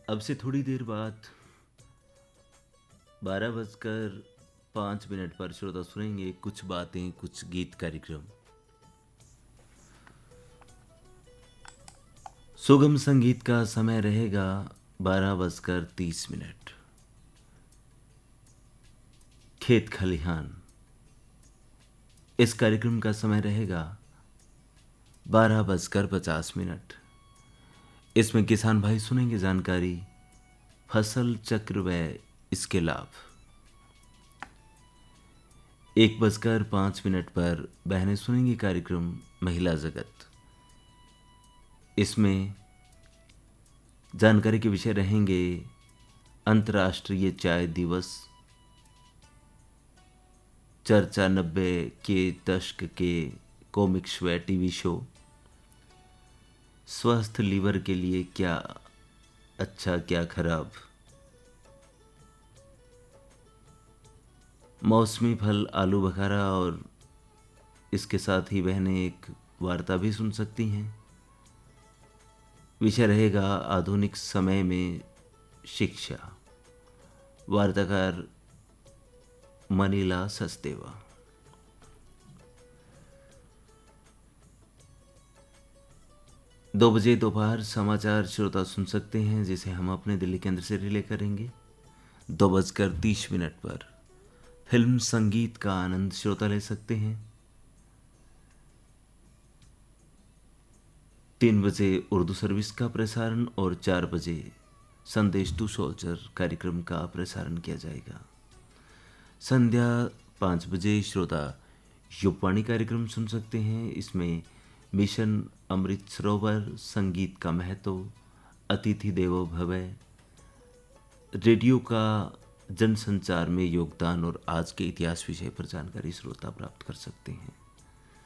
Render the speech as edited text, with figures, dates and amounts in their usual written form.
अब से थोड़ी देर बाद 12:05 पर श्रोता सुनेंगे कुछ बातें कुछ गीत कार्यक्रम। सुगम संगीत का समय रहेगा 12:30। खेत खलिहान, इस कार्यक्रम का समय रहेगा 12:50। इसमें किसान भाई सुनेंगे जानकारी फसल चक्र व इसके लाभ। 1:05 पर बहनें सुनेंगी कार्यक्रम महिला जगत। इसमें जानकारी के विषय रहेंगे अंतर्राष्ट्रीय चाय दिवस, चर्चा 90 के दशक के कॉमिक्स व टीवी शो, स्वस्थ लीवर के लिए क्या अच्छा क्या खराब, मौसमी फल आलू बुखारा और इसके साथ ही बहनें एक वार्ता भी सुन सकती हैं। विषय रहेगा आधुनिक समय में शिक्षा, वार्ताकार मनीला सचदेवा। 2 बजे दोपहर समाचार श्रोता सुन सकते हैं जिसे हम अपने दिल्ली केंद्र से रिले करेंगे। 2:30 पर फिल्म संगीत का आनंद श्रोता ले सकते हैं। 3 बजे उर्दू सर्विस का प्रसारण और 4 बजे संदेश टू सोल्जर कार्यक्रम का प्रसारण किया जाएगा। संध्या 5 बजे श्रोता युगवाणी कार्यक्रम सुन सकते हैं। इसमें मिशन अमृत सरोवर, संगीत का महत्व, अतिथि देवो भव, रेडियो का जनसंचार में योगदान और आज के इतिहास विषय पर जानकारी श्रोता प्राप्त कर सकते हैं।